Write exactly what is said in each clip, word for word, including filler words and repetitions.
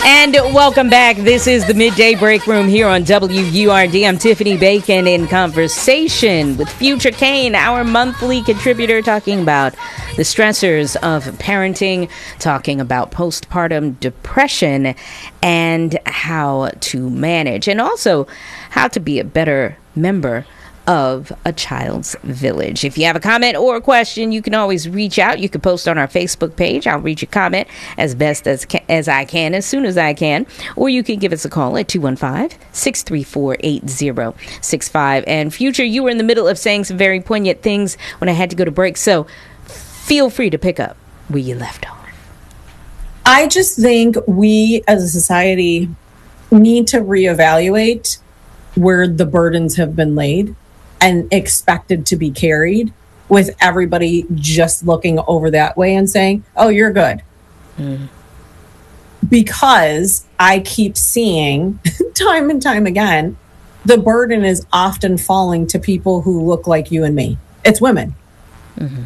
And welcome back. This is the Midday Break Room here on W U R D. I'm Tiffany Bacon in conversation with Future Kane, our monthly contributor, talking about the stressors of parenting, talking about postpartum depression and how to manage, and also how to be a better member of a child's village. If you have a comment or a question, you can always reach out. You can post on our Facebook page. I'll read your comment as best as ca- as I can, as soon as I can. Or you can give us a call at two one five, six three four, eight zero six five. And Future, you were in the middle of saying some very poignant things when I had to go to break, so feel free to pick up where you left off. I just think we as a society need to reevaluate where the burdens have been laid and expected to be carried, with everybody just looking over that way and saying, oh, you're good. Mm. Because I keep seeing time and time again, the burden is often falling to people who look like you and me. It's women. Mm-hmm.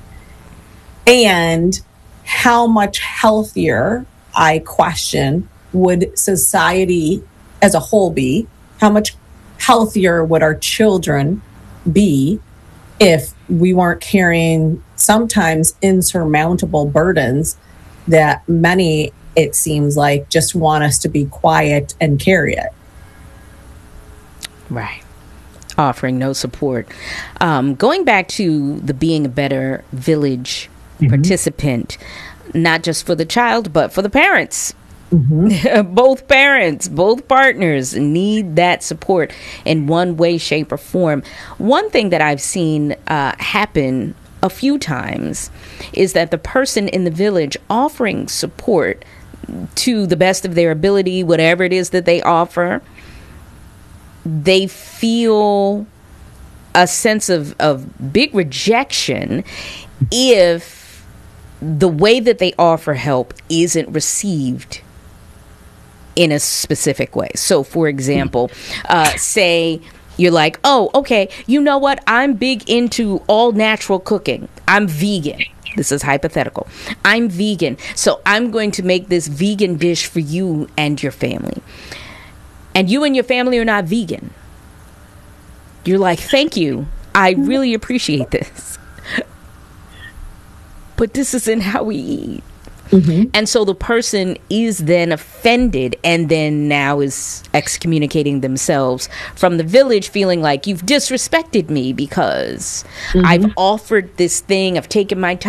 And how much healthier, I question, would society as a whole be? How much healthier would our children be if we weren't carrying sometimes insurmountable burdens that many, it seems like, just want us to be quiet and carry it? Right. Offering no support. Um, going back to the being a better village mm-hmm. participant, not just for the child, but for the parents. Mm-hmm. Both parents, both partners need that support in one way, shape, or form. One thing that I've seen uh, happen a few times is that the person in the village offering support to the best of their ability, whatever it is that they offer, they feel a sense of, of big rejection if the way that they offer help isn't received in a specific way. So, for example, uh, say you're like, oh, okay, you know what? I'm big into all natural cooking. I'm vegan. This is hypothetical. I'm vegan. So I'm going to make this vegan dish for you and your family. And you and your family are not vegan. You're like, thank you. I really appreciate this. But this isn't how we eat. Mm-hmm. And so the person is then offended and then now is excommunicating themselves from the village, feeling like you've disrespected me because mm-hmm. I've offered this thing, I've taken my time.